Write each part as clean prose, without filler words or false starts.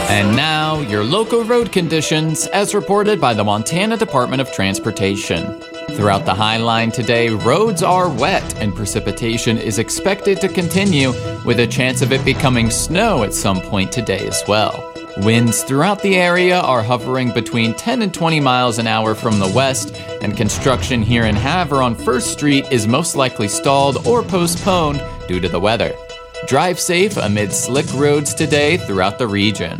And now, your local road conditions as reported by the Montana Department of Transportation. Throughout the High Line today, roads are wet and precipitation is expected to continue with a chance of it becoming snow at some point today as well. Winds throughout the area are hovering between 10 and 20 miles an hour from the west, and construction here in Havre on 1st Street is most likely stalled or postponed due to the weather. Drive safe amid slick roads today throughout the region.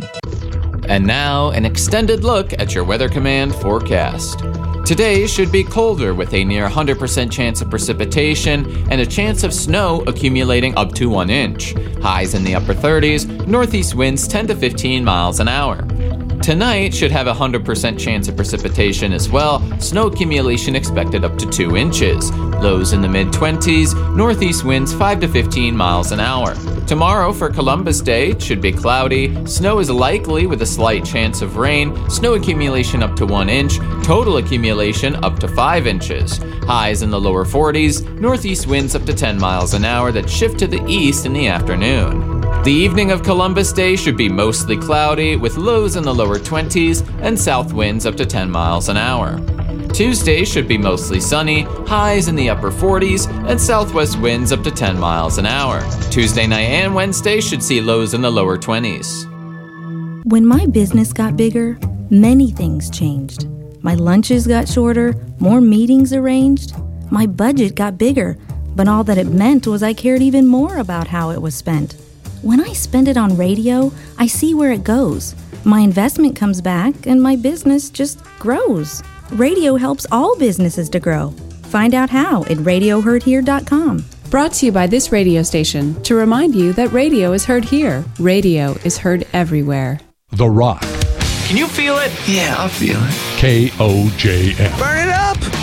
And now, an extended look at your Weather Command forecast. Today should be colder with a near 100% chance of precipitation and a chance of snow accumulating up to 1 inch. Highs in the upper 30s, northeast winds 10 to 15 miles an hour. Tonight should have a 100% chance of precipitation as well, snow accumulation expected up to 2 inches. Lows in the mid-20s, northeast winds 5 to 15 miles an hour. Tomorrow for Columbus Day, it should be cloudy, snow is likely with a slight chance of rain, snow accumulation up to 1 inch, total accumulation up to 5 inches. Highs in the lower 40s, northeast winds up to 10 miles an hour that shift to the east in the afternoon. The evening of Columbus Day should be mostly cloudy with lows in the lower 20s and south winds up to 10 miles an hour. Tuesday should be mostly sunny, highs in the upper 40s and southwest winds up to 10 miles an hour. Tuesday night and Wednesday should see lows in the lower 20s. When my business got bigger, many things changed. My lunches got shorter, more meetings arranged. My budget got bigger, but all that it meant was I cared even more about how it was spent. When I spend it on radio, I see where it goes. My investment comes back and my business just grows. Radio helps all businesses to grow. Find out how at radioheardhere.com. Brought to you by this radio station to remind you that radio is heard here. Radio is heard everywhere. The Rock. Can you feel it? Yeah, I feel it. KOJM. Burn it up!